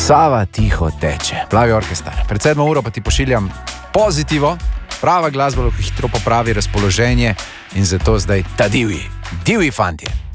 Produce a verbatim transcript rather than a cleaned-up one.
Sava tiho teče, Plavi orkestar. Pred sedmo uro pa ti pošiljam pozitivo, prava glasba lahko hitro popravi razpoloženje in zato zdaj ta divji, divji fantje.